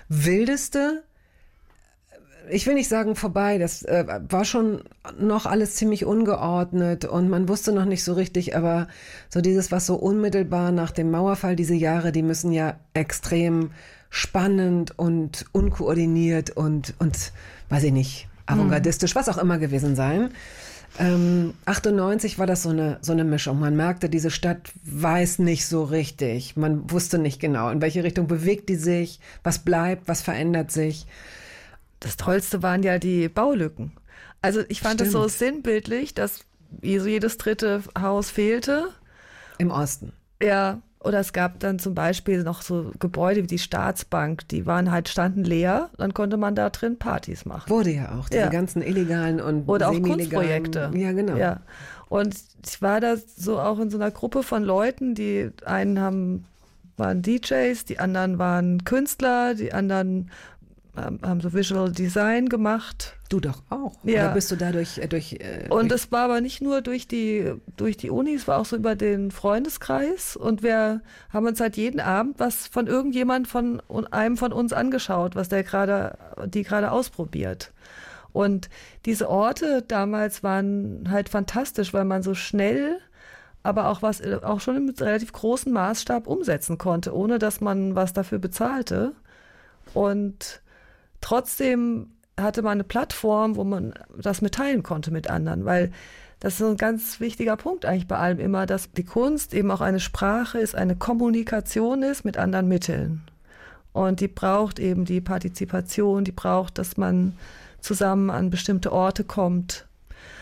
wildeste, ich will nicht sagen vorbei, das war schon noch alles ziemlich ungeordnet und man wusste noch nicht so richtig, aber so dieses, was so unmittelbar nach dem Mauerfall, diese Jahre, die müssen ja extrem spannend und unkoordiniert und weiß ich nicht, avantgardistisch, was auch immer gewesen sein. 98 war das so eine Mischung. Man merkte, diese Stadt weiß nicht so richtig. Man wusste nicht genau, in welche Richtung bewegt die sich, was bleibt, was verändert sich. Das Tollste waren ja die Baulücken. Also ich fand es so sinnbildlich, dass jedes dritte Haus fehlte. Im Osten. Ja, oder es gab dann zum Beispiel noch so Gebäude wie die Staatsbank, die standen leer, dann konnte man da drin Partys machen. Wurde ja auch, diese ganzen illegalen und oder auch semi-legalen Kunstprojekte. Ja, genau. Ja. Und ich war da so auch in so einer Gruppe von Leuten, die einen waren DJs, die anderen waren Künstler, die anderen haben so Visual Design gemacht. Du doch auch. Ja. Oder bist du dadurch und es war aber nicht nur durch die Uni, es war auch so über den Freundeskreis. Und wir haben uns halt jeden Abend was von einem von uns angeschaut, was die gerade ausprobiert. Und diese Orte damals waren halt fantastisch, weil man so schnell, aber auch schon mit relativ großem Maßstab umsetzen konnte, ohne dass man was dafür bezahlte. Und trotzdem hatte man eine Plattform, wo man das mitteilen konnte mit anderen, weil das ist ein ganz wichtiger Punkt eigentlich bei allem immer, dass die Kunst eben auch eine Sprache ist, eine Kommunikation ist mit anderen Mitteln. Und die braucht eben die Partizipation, die braucht, dass man zusammen an bestimmte Orte kommt.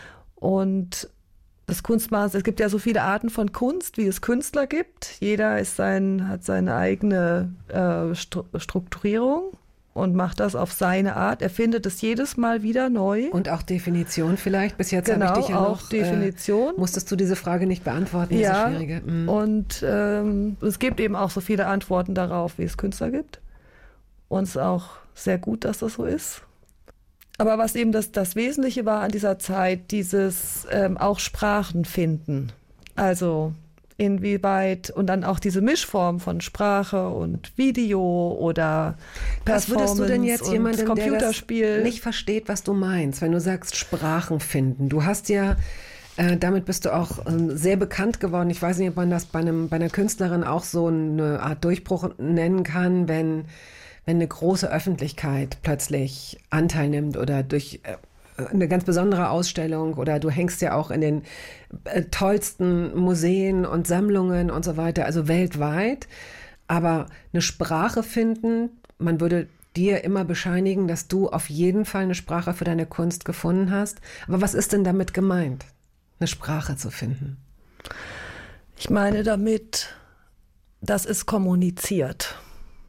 Und das Kunstmachen, es gibt ja so viele Arten von Kunst, wie es Künstler gibt. Jeder hat seine eigene Strukturierung und macht das auf seine Art. Er findet es jedes Mal wieder neu. Und auch Definition vielleicht. Bis jetzt habe ich dich ja auch noch, Definition. Musstest du diese Frage nicht beantworten, ja, diese schwierige. Und es gibt eben auch so viele Antworten darauf, wie es Künstler gibt. Und es ist auch sehr gut, dass das so ist. Aber was eben das Wesentliche war an dieser Zeit, dieses auch Sprachen finden. Also inwieweit, und dann auch diese Mischform von Sprache und Video oder Performance. Was würdest du denn jetzt jemandem, Computerspiel, der das nicht versteht, was du meinst, wenn du sagst Sprachen finden? Du hast ja, damit bist du auch sehr bekannt geworden. Ich weiß nicht, ob man das bei einer Künstlerin auch so eine Art Durchbruch nennen kann, wenn eine große Öffentlichkeit plötzlich Anteil nimmt oder durch eine ganz besondere Ausstellung oder du hängst ja auch in den tollsten Museen und Sammlungen und so weiter, also weltweit. Aber eine Sprache finden, man würde dir immer bescheinigen, dass du auf jeden Fall eine Sprache für deine Kunst gefunden hast. Aber was ist denn damit gemeint, eine Sprache zu finden? Ich meine damit, dass es kommuniziert.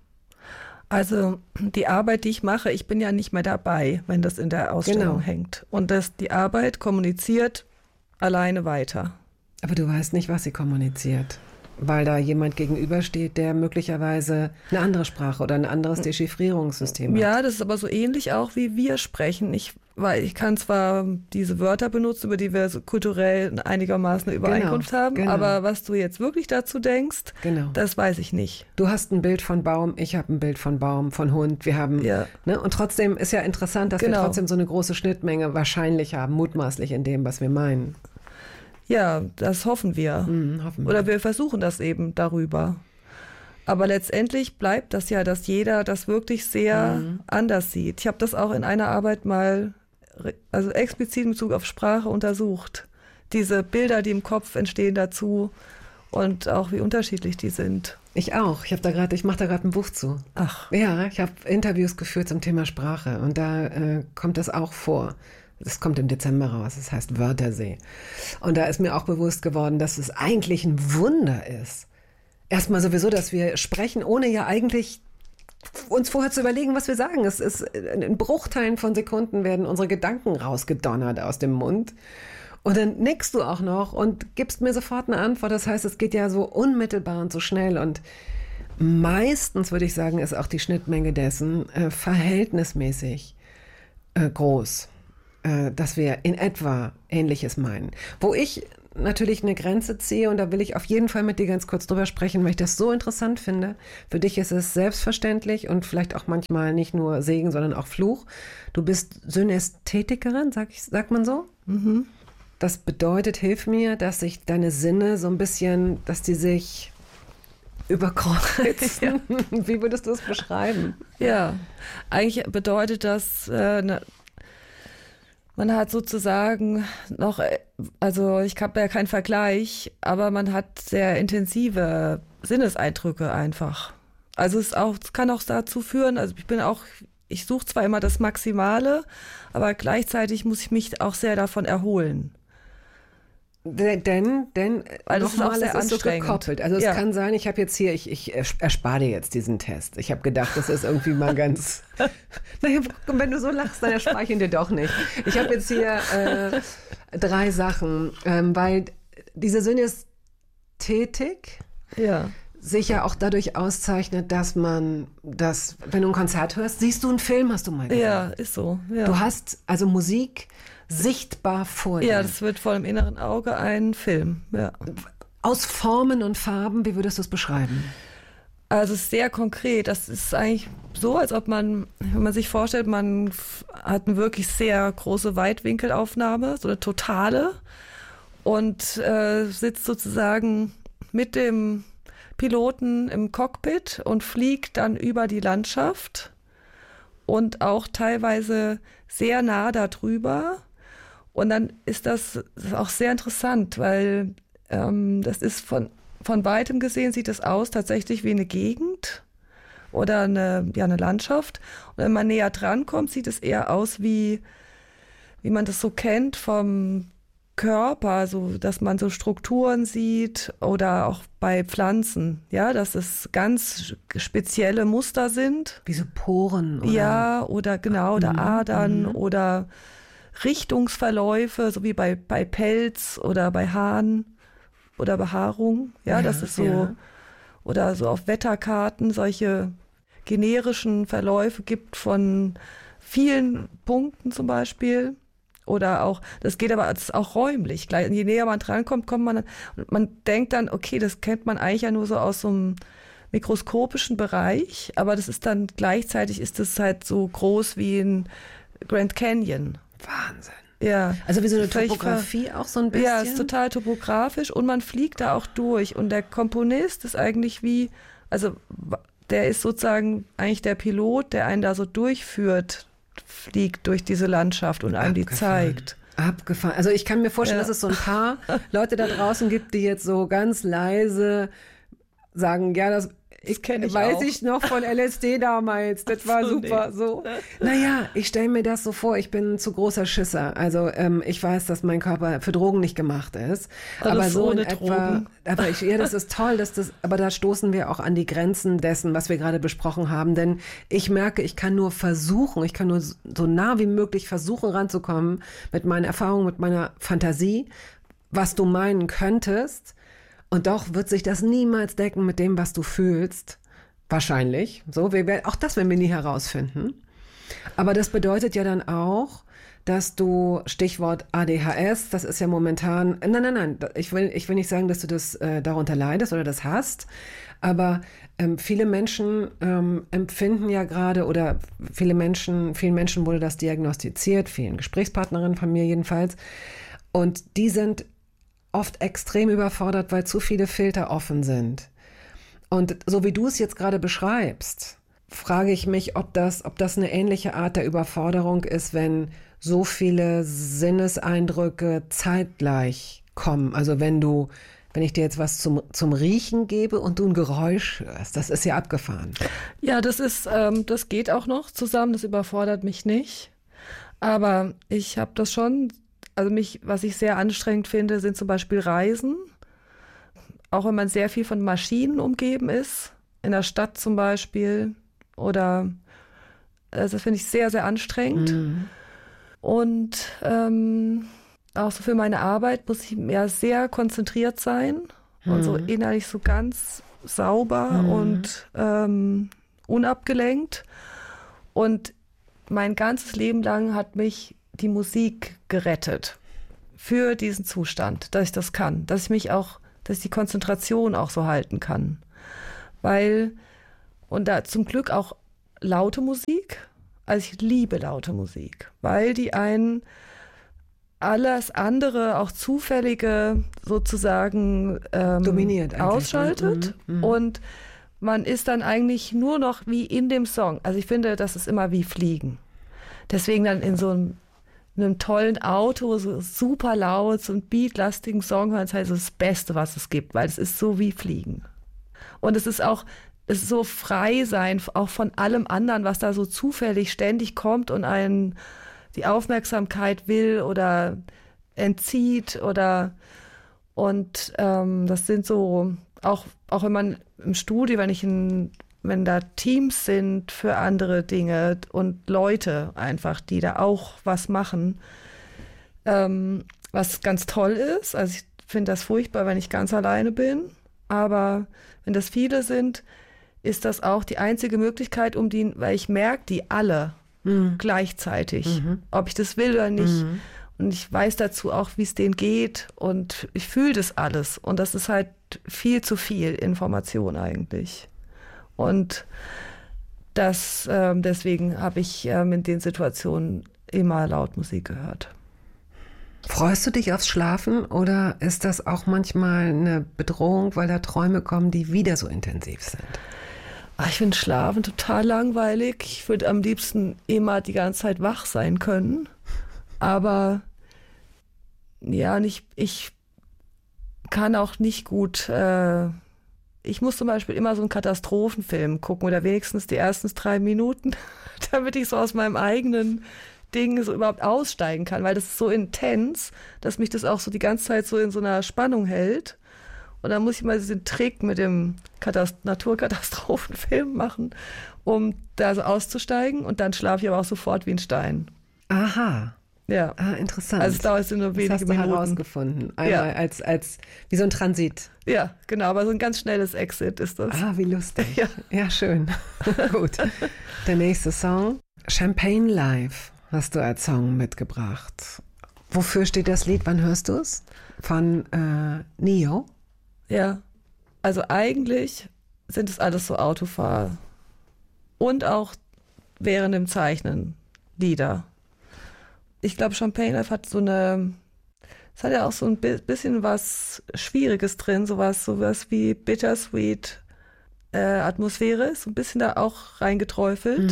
Also die Arbeit, die ich mache, ich bin ja nicht mehr dabei, wenn das in der Ausstellung hängt. Und die Arbeit kommuniziert alleine weiter. Aber du weißt nicht, was sie kommuniziert, weil da jemand gegenübersteht, der möglicherweise eine andere Sprache oder ein anderes Dechiffrierungssystem hat. Ja, das ist aber so ähnlich auch, wie wir sprechen. Weil ich kann zwar diese Wörter benutzen, über die wir so kulturell einigermaßen eine Übereinkunft haben, aber was du jetzt wirklich dazu denkst, das weiß ich nicht. Du hast ein Bild von Baum, ich habe ein Bild von Baum, von Hund, wir haben, ne? Und trotzdem ist ja interessant, dass wir trotzdem so eine große Schnittmenge wahrscheinlich haben, mutmaßlich in dem, was wir meinen. Ja, das hoffen wir. Hoffen wir. Oder wir versuchen das eben darüber. Aber letztendlich bleibt das ja, dass jeder das wirklich sehr anders sieht. Ich habe das auch in einer Arbeit mal, also explizit in Bezug auf Sprache untersucht. Diese Bilder, die im Kopf entstehen dazu und auch wie unterschiedlich die sind. Ich auch. Ich mache da gerade ein Buch zu. Ach. Ja, ich habe Interviews geführt zum Thema Sprache und da kommt das auch vor. Das kommt im Dezember raus, das heißt Wörthersee. Und da ist mir auch bewusst geworden, dass es eigentlich ein Wunder ist. Erstmal sowieso, dass wir sprechen, ohne ja eigentlich uns vorher zu überlegen, was wir sagen. Es ist in Bruchteilen von Sekunden werden unsere Gedanken rausgedonnert aus dem Mund. Und dann nickst du auch noch und gibst mir sofort eine Antwort. Das heißt, es geht ja so unmittelbar und so schnell. Und meistens, würde ich sagen, ist auch die Schnittmenge dessen verhältnismäßig groß, dass wir in etwa Ähnliches meinen. Wo ich natürlich eine Grenze ziehe, und da will ich auf jeden Fall mit dir ganz kurz drüber sprechen, weil ich das so interessant finde. Für dich ist es selbstverständlich und vielleicht auch manchmal nicht nur Segen, sondern auch Fluch. Du bist Synästhetikerin, sagt man so? Mhm. Das bedeutet, hilf mir, dass sich deine Sinne so ein bisschen, dass die sich überkreuzen. Ja. Wie würdest du es beschreiben? Ja, eigentlich bedeutet das, man hat sozusagen noch, also ich habe ja keinen Vergleich, aber man hat sehr intensive Sinneseindrücke einfach. Also es kann auch dazu führen, also ich suche zwar immer das Maximale, aber gleichzeitig muss ich mich auch sehr davon erholen. Denn weil das ist auch sehr es ist so anstrengend. gekoppelt. Also es kann sein, ich habe jetzt hier, ich erspare dir jetzt diesen Test. Ich habe gedacht, das ist irgendwie mal ganz, naja, wenn du so lachst, dann erspare ich ihn dir doch nicht. Ich habe jetzt hier 3 Sachen, weil diese Synästhetik sich ja auch dadurch auszeichnet, dass wenn du ein Konzert hörst, siehst du einen Film, hast du mal gesagt. Ja, ist so. Ja. Du hast also Musik sichtbar vor dir. Ja, das wird vor dem inneren Auge ein Film. Ja. Aus Formen und Farben, wie würdest du es beschreiben? Also es ist sehr konkret. Das ist eigentlich so, als ob wenn man sich vorstellt, man hat eine wirklich sehr große Weitwinkelaufnahme, so eine totale, und sitzt sozusagen mit dem Piloten im Cockpit und fliegt dann über die Landschaft und auch teilweise sehr nah darüber. Und dann ist das auch sehr interessant, weil das ist von weitem gesehen, sieht es aus tatsächlich wie eine Gegend oder eine Landschaft. Und wenn man näher dran kommt, sieht es eher aus wie man das so kennt vom Körper, so dass man so Strukturen sieht, oder auch bei Pflanzen, ja, dass es ganz spezielle Muster sind. Wie so Poren, oder? Ja, oder Adern oder Richtungsverläufe, so wie bei Pelz oder bei Haaren oder Behaarung. Ja, das ist so. Ja. Oder so auf Wetterkarten solche generischen Verläufe gibt von vielen Punkten zum Beispiel. Oder auch, das geht aber auch räumlich. Je näher man drankommt, man denkt dann, okay, das kennt man eigentlich ja nur so aus so einem mikroskopischen Bereich, aber das ist dann gleichzeitig ist es halt so groß wie ein Grand Canyon. Wahnsinn. Ja. Also wie so eine Topografie auch so ein bisschen? Ja, es ist total topografisch und man fliegt da auch durch. Und der Komponist ist eigentlich der ist sozusagen eigentlich der Pilot, der einen da so durchführt, fliegt durch diese Landschaft und einem die zeigt. Abgefahren. Also ich kann mir vorstellen, dass es so ein paar Leute da draußen gibt, die jetzt so ganz leise sagen, ja, das weiß ich noch von LSD damals, das war super. So. Naja, ich stelle mir das so vor, ich bin ein zu großer Schisser. Also ich weiß, dass mein Körper für Drogen nicht gemacht ist. Aber so in etwa, das ist toll, aber da stoßen wir auch an die Grenzen dessen, was wir gerade besprochen haben. Denn ich merke, ich kann nur so nah wie möglich versuchen ranzukommen mit meinen Erfahrungen, mit meiner Fantasie, was du meinen könntest. Und doch wird sich das niemals decken mit dem, was du fühlst. Wahrscheinlich. So, auch das werden wir nie herausfinden. Aber das bedeutet ja dann auch, dass du, Stichwort ADHS, das ist ja momentan, nein, ich will nicht sagen, dass du das darunter leidest oder das hast, aber viele Menschen empfinden ja gerade, oder vielen Menschen wurde das diagnostiziert, vielen Gesprächspartnerinnen von mir jedenfalls, und die sind oft extrem überfordert, weil zu viele Filter offen sind. Und so wie du es jetzt gerade beschreibst, frage ich mich, ob das eine ähnliche Art der Überforderung ist, wenn so viele Sinneseindrücke zeitgleich kommen. Also wenn ich dir jetzt was zum Riechen gebe und du ein Geräusch hörst, das ist ja abgefahren. Ja, das geht auch noch zusammen, das überfordert mich nicht. Aber ich habe das schon. Also was ich sehr anstrengend finde, sind zum Beispiel Reisen. Auch wenn man sehr viel von Maschinen umgeben ist, in der Stadt zum Beispiel. Also das finde ich sehr, sehr anstrengend. Mhm. Und auch so für meine Arbeit muss ich ja sehr konzentriert sein und so innerlich so ganz sauber und unabgelenkt. Und mein ganzes Leben lang hat mich die Musik gerettet. für diesen Zustand, dass ich das kann, dass ich die Konzentration auch so halten kann. Und da zum Glück auch laute Musik, also ich liebe laute Musik, weil die einen alles andere, auch Zufällige sozusagen dominiert ausschaltet und man ist dann eigentlich nur noch wie in dem Song. Also ich finde, das ist immer wie Fliegen. Deswegen dann in so einem tollen Auto, so super laut, so einen beatlastigen Song hören, ist halt so das Beste, was es gibt, weil es ist so wie Fliegen. Und es ist so frei sein, auch von allem anderen, was da so zufällig ständig kommt und einen die Aufmerksamkeit will oder entzieht und das sind so, auch wenn man im Studio, wenn da Teams sind für andere Dinge und Leute einfach, die da auch was machen, was ganz toll ist. Also ich finde das furchtbar, wenn ich ganz alleine bin, aber wenn das viele sind, ist das auch die einzige Möglichkeit, weil ich merke die alle gleichzeitig, ob ich das will oder nicht. Und ich weiß dazu auch, wie es denen geht und ich fühle das alles. Und das ist halt viel zu viel Information eigentlich. Und deswegen habe ich in den Situationen immer laut Musik gehört. Freust du dich aufs Schlafen oder ist das auch manchmal eine Bedrohung, weil da Träume kommen, die wieder so intensiv sind? Ich finde Schlafen total langweilig. Ich würde am liebsten immer die ganze Zeit wach sein können. Aber ja, ich kann auch nicht gut. Ich muss zum Beispiel immer so einen Katastrophenfilm gucken oder wenigstens die ersten 3 Minuten, damit ich so aus meinem eigenen Ding so überhaupt aussteigen kann, weil das ist so intens, dass mich das auch so die ganze Zeit so in so einer Spannung hält. Und dann muss ich mal diesen Trick mit dem Naturkatastrophenfilm machen, um da so auszusteigen. Und dann schlafe ich aber auch sofort wie ein Stein. Aha. Ja. Interessant. Also es dauert nur wenige Minuten. Das hast du herausgefunden. Einmal als wie so ein Transit. Ja, genau. Aber so ein ganz schnelles Exit ist das. Wie lustig. Ja, schön. Gut. Der nächste Song. Champagne Live hast du als Song mitgebracht. Wofür steht das Lied? Wann hörst du es? Von Neo? Ja, also eigentlich sind es alles so Autofahr- und auch während dem Zeichnen Lieder. Ich glaube, Champagne Live hat es hat ja auch so ein bisschen was Schwieriges drin, sowas wie Bittersweet Atmosphäre, so ein bisschen da auch reingeträufelt.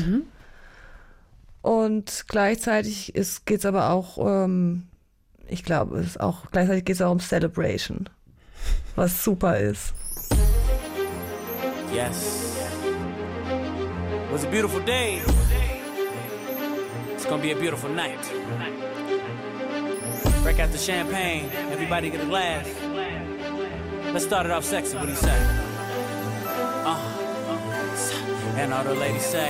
Und gleichzeitig geht es aber auch, ich glaube, gleichzeitig geht es auch um Celebration. Was super ist. Yes. It was a beautiful day. It's gonna be a beautiful night. Break out the champagne. Everybody get a glass. Let's start it off sexy. What do you say? And all the ladies say.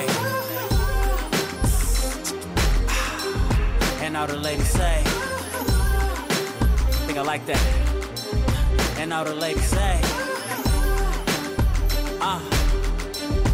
And all the ladies say. I think I like that. And all the ladies say,